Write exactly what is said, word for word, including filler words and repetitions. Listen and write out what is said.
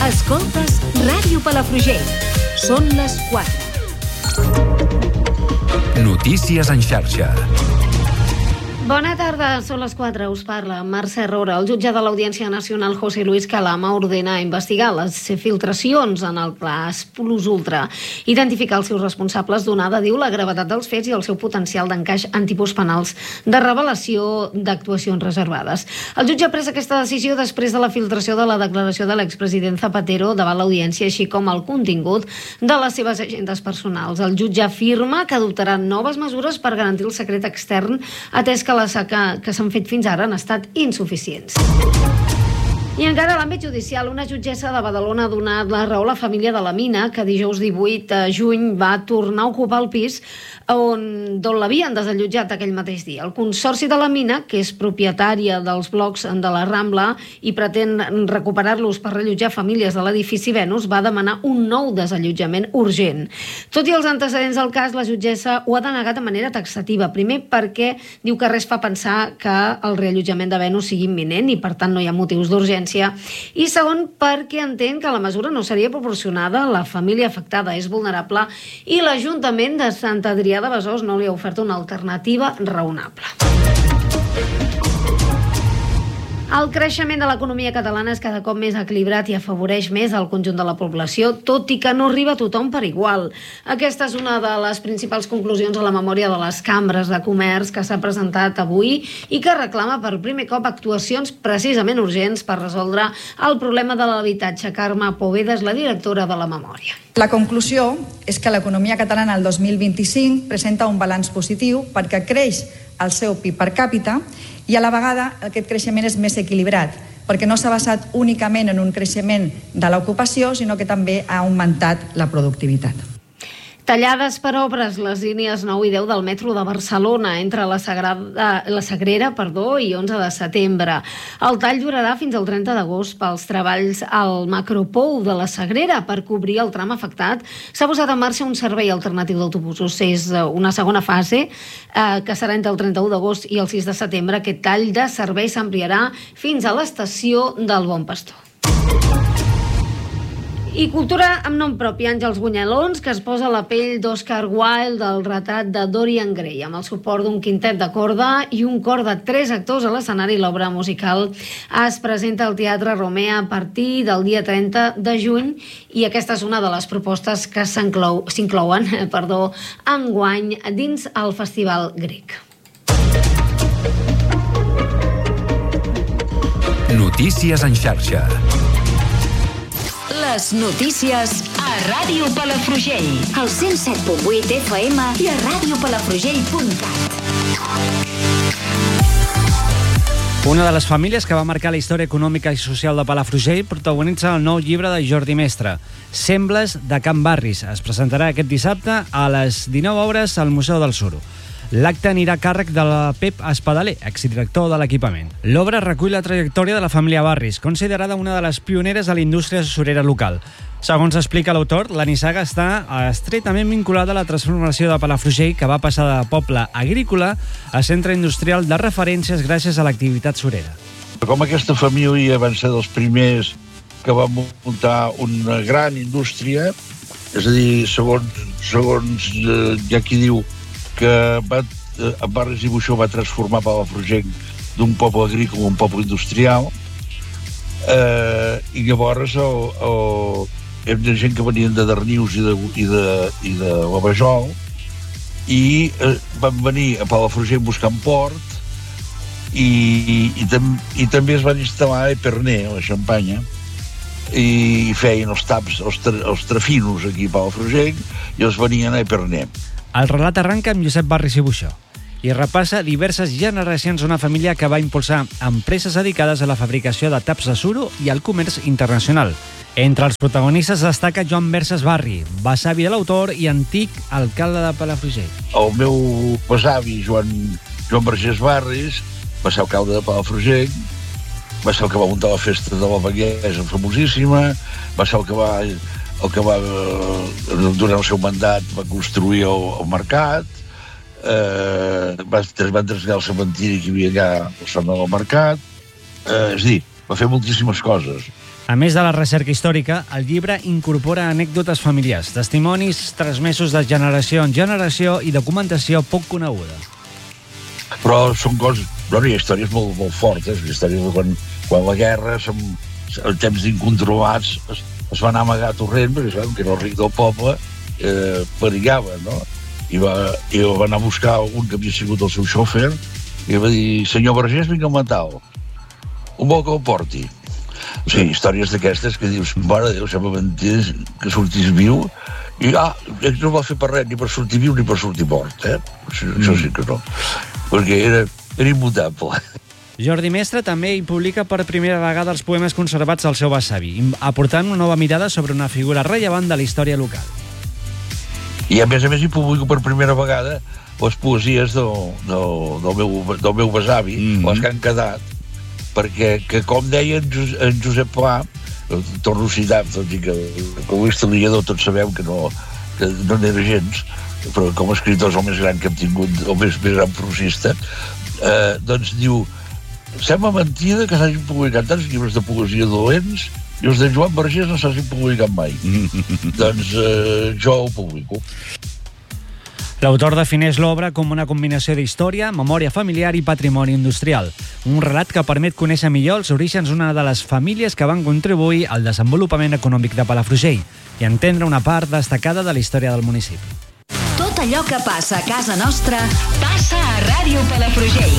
Escoltes Ràdio Palafrugell. Són les quatre. Notícies en xarxa. Bona tarda, són les quatre, us parla Mercè Roura. El jutge de l'Audiència Nacional, José Luis Calama, ordena investigar les filtracions en el cas Plus Ultra, identificar els seus responsables, donada, diu, la gravetat dels fets i el seu potencial d'encaix en tipus penals de revelació d'actuacions reservades. El jutge ha pres aquesta decisió després de la filtració de la declaració de l'expresident Zapatero davant l'Audiència, així com el contingut de les seves agendes personals. El jutge afirma que adoptarà noves mesures per garantir el secret extern, atès que les que, que s'han fet fins ara han estat insuficients. I encara a l'àmbit judicial, una jutgessa de Badalona ha donat la raó a la família de la Mina, que dijous divuit de juny va tornar a ocupar el pis on, on l'havien desallotjat aquell mateix dia. El Consorci de la Mina, que és propietària dels blocs de la Rambla i pretén recuperar-los per rellotjar famílies de l'edifici Venus, va demanar un nou desallotjament urgent. Tot i els antecedents del cas, la jutgessa ho ha denegat de manera taxativa. Primer, perquè diu que res fa pensar que el reallotjament de Venus sigui imminent i, per tant, no hi ha motius d'urgència. I segon, perquè entén que la mesura no seria proporcionada a la família afectada, és vulnerable, i l'Ajuntament de Sant Adrià de Besòs no li ha ofert una alternativa raonable. El creixement de l'economia catalana és cada cop més equilibrat i afavoreix més el conjunt de la població, tot i que no arriba a tothom per igual. Aquesta és una de les principals conclusions a la memòria de les cambres de comerç que s'ha presentat avui i que reclama per primer cop actuacions precisament urgents per resoldre el problema de l'habitatge. Carme Poveda és la directora de la memòria. La conclusió és que l'economia catalana el dos mil vint-i-cinc presenta un balanç positiu perquè creix el seu P I B per càpita i a la vegada aquest creixement és més equilibrat perquè no s'ha basat únicament en un creixement de l'ocupació, sinó que també ha augmentat la productivitat. Tallades per obres les línies nou i deu del metro de Barcelona entre la, Sagrada, la Sagrera perdó, i onze de setembre. El tall durarà fins al trenta d'agost pels treballs al macropou de la Sagrera. Per cobrir el tram afectat s'ha posat en marxa un servei alternatiu d'autobusos. És una segona fase eh, que serà entre el trenta-u d'agost i el sis de setembre. Aquest tall de servei s'ampliarà fins a l'estació del Bon Pastor. I cultura amb nom propi, Àngels Bunyalons, que es posa la pell d'Oscar Wilde del retrat de Dorian Gray, amb el suport d'un quintet de corda i un cor de tres actors a l'escenari. L'obra musical es presenta al Teatre Romea a partir del dia trenta de juny i aquesta és una de les propostes que s'inclouen perdó, enguany dins el Festival Grec. Notícies en xarxa. Les notícies a Ràdio Palafrugell, al cent set punt vuit F M i a ràdio palafrugell punt cat. Una de les famílies que va marcar la història econòmica i social de Palafrugell protagonitza el nou llibre de Jordi Mestre, Sembles de Can Barris. Es presentarà aquest dissabte a les dinou hores al Museu del Suro. L'acte anirà a càrrec de la Pep Espadaler, exdirector de l'equipament. L'obra recull la trajectòria de la família Barris, considerada una de les pioneres de la indústria surera local. Segons explica l'autor, la nissaga està estretament vinculada a la transformació de Palafrugell, que va passar de poble agrícola a centre industrial de referències gràcies a l'activitat surera. Com aquesta família van ser dels primers que van muntar una gran indústria, és a dir, segons, segons eh, hi ha qui diu que va, eh, Barris i Buixó va transformar Palafrugell d'un poble agrícola a un poble industrial, eh, i llavors el, el, hi havia gent que venien de Darnius i de, i de, i de la Vajol i eh, van venir a Palafrugell buscant port i, i, i, tam, i també es van instal·lar a Epernay, a la Xampanya, i feien els taps, els, tra, els trafinos aquí a Palafrugell i els venien a Epernay. El relat arranca amb Josep Barris i Buixó i repassa diverses generacions d'una família que va impulsar empreses dedicades a la fabricació de taps de suro i al comerç internacional. Entre els protagonistes destaca Joan Verses Barri, besavi de l'autor i antic alcalde de Palafrugell. El meu besavi, Joan, Joan Vergés Barris, va ser alcalde de Palafrugell, va ser el que va muntar la festa de la Baguesa famosíssima, va ser el que va... el que va, durant el seu mandat, va construir el, el mercat, eh, va, van traslladar el cementiri que hi havia allà al centre del mercat, eh, és a dir, va fer moltíssimes coses. A més de la recerca històrica, el llibre incorpora anècdotes familiars, testimonis transmesos de generació en generació i documentació poc coneguda. Però són coses... Bueno, hi ha històries molt, molt fortes, històries de quan, quan la guerra, som, en temps d'incontrolats, es, es va anar a amagar a Torrent, perquè sabem que era el ric del poble, eh, perillava, no? I va, i va anar a buscar un que havia sigut el seu xòfer, i va dir, senyor Vergés, vinc a matar-lo. Un vol que el porti. O sigui, històries d'aquestes que dius, mare de Déu, sembla mentida que sortís viu, i ah, no va fer per res, ni per sortir viu ni per sortir mort, eh? Això, mm. això sí que no. Perquè era, era immutable. Jordi Mestre també hi publica per primera vegada els poemes conservats al seu besavi, aportant una nova mirada sobre una figura rellevant de la història local. I a més a més hi publico per primera vegada les poesies del, del, del, meu, del meu besavi, mm-hmm. les que han quedat, perquè, que, com deia en, Josep, en Josep Pla, torno a citar, tot i que com a historiador tots sabeu que no, que no n'era gens, però com a escriptor és el més gran que hem tingut, el més, més gran prosista, eh, doncs diu, sembla mentida que s'hagin publicat tants llibres de poesia dolents i els de Joan Vergés no s'hagin publicat mai. Doncs eh, jo ho publico. L'autor defineix l'obra com una combinació d'història, memòria familiar i patrimoni industrial. Un relat que permet conèixer millor els orígens d'una de les famílies que van contribuir al desenvolupament econòmic de Palafrugell i entendre una part destacada de la història del municipi. Tot allò que passa a casa nostra passa a Ràdio Palafrugell.